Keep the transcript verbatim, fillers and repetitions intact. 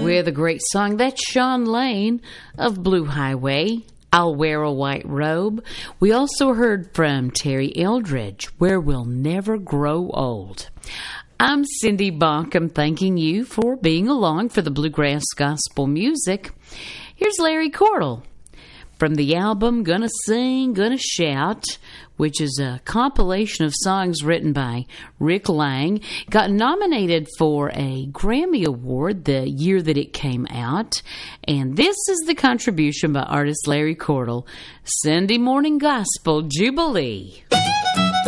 with a great song. That's Sean Lane of Blue Highway, I'll Wear a White Robe. We also heard from Terry Eldridge, Where We'll Never Grow Old. I'm Cindy Bonkham, thanking you for being along for the Bluegrass Gospel Music. Here's Larry Cordle from the album Gonna Sing, Gonna Shout, which is a compilation of songs written by Rick Lang. Got nominated for a Grammy Award the year that it came out. And this is the contribution by artist Larry Cordle, Sunday Morning Gospel Jubilee.